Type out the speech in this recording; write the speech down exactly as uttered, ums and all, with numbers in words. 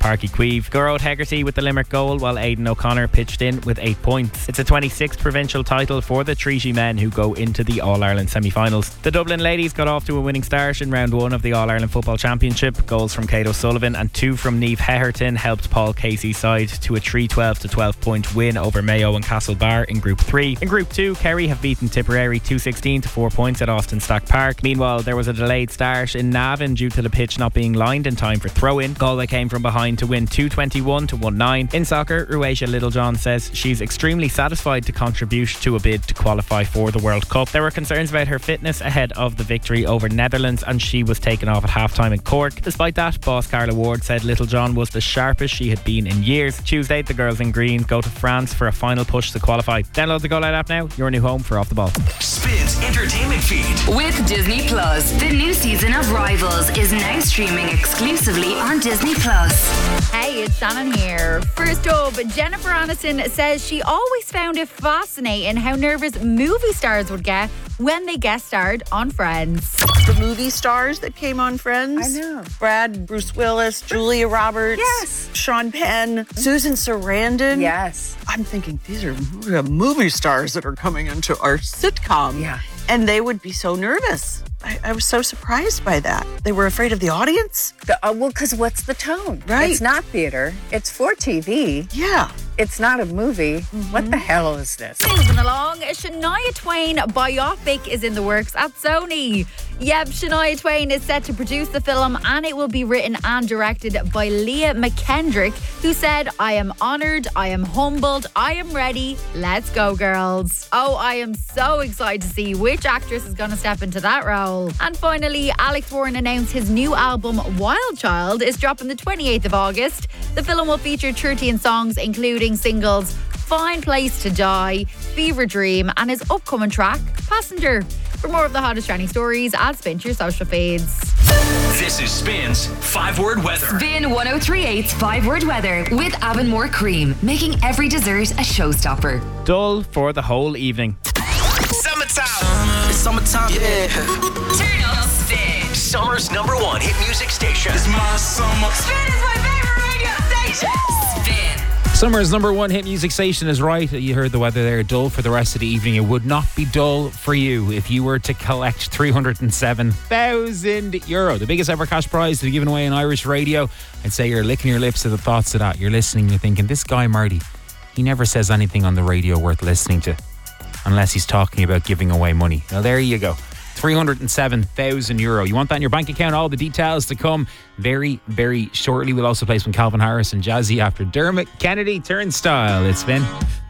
Páirc Uí Chaoimh. Gearóid Hegarty with the Limerick goal, while Aidan O'Connor pitched in with eight points. It's a twenty-sixth provincial title for the Treaty men, who go into the All-Ireland semi-finals. The Dublin ladies got off to a winning start in round one of the All-Ireland Football Championship. Goals from Kate O'Sullivan and two from Niamh Heherton helped Paul Casey's side to a three twelve to twelve point win over Mayo and Castlebar in Group three. In Group two, Kerry have beaten Tipperary two sixteen to four points at Austin Stack Park. Meanwhile, there was a delayed start in Navan due to the pitch not being lined in time for throw-in. Galway came from behind to win two twenty-one to one nine. In soccer, Ruasia Littlejohn says she's extremely satisfied to contribute to a bid to qualify for the World Cup. There were concerns about her fitness ahead of the victory over Netherlands, and she was taken off at half-time in Cork. Despite that, boss Carla Ward said Littlejohn was the sharpest she had been in years. Tuesday, the girls in green go to France for a final push to qualify. Download the Go Loud app now, your new home for Off the Ball. Spins Entertainment Feed. With Disney Plus, the new season of Rivals is now streaming exclusively on Disney Plus. Hey, it's Shannon here. First up, Jennifer Aniston says she always found it fascinating how nervous movie stars would get when they guest starred on Friends. The movie stars that came on Friends. I know. Brad, Bruce Willis, Julia Roberts. Yes. Sean Penn, Susan Sarandon. Yes. I'm thinking these are movie stars that are coming into our sitcom. Yeah. And they would be so nervous. I, I was so surprised by that. They were afraid of the audience. The, uh, well, because what's the tone? Right. It's not theater. It's for T V. Yeah. It's not a movie. Mm-hmm. What the hell is this? Moving along, Shania Twain biopic is in the works at Sony. Yep, Shania Twain is set to produce the film, and it will be written and directed by Leah McKendrick, who said, "I am honoured, I am humbled, I am ready. Let's go, girls." Oh, I am so excited to see which actress is going to step into that role. And finally, Alex Warren announced his new album, Wild Child, is dropping the twenty-eighth of August. The film will feature thirteen songs, including singles Fine Place to Die, Fever Dream, and his upcoming track, Passenger. For more of the hottest trending stories, add Spin to your social feeds. This is Spin's five-word weather. Spin ten thirty-eight's five-word weather with Avonmore Cream, making every dessert a showstopper. Dull for the whole evening. Summertime. It's summertime. Yeah. Turn up Spin. Summer's number one hit music station. It's my summer. Spin is my favorite radio station. Spin. Summer's number one hit music station is right. You heard the weather there. Dull for the rest of the evening. It would not be dull for you if you were to collect three hundred seven thousand euro, the biggest ever cash prize to be given away in Irish radio. I'd say you're licking your lips to the thoughts of that. You're listening, you're thinking, this guy Marty, he never says anything on the radio worth listening to unless he's talking about giving away money. Now there you go. three hundred seven thousand euro. You want that in your bank account? All the details to come very, very shortly. We'll also play some Calvin Harris and Jazzy after Dermot Kennedy Turnstile. It's been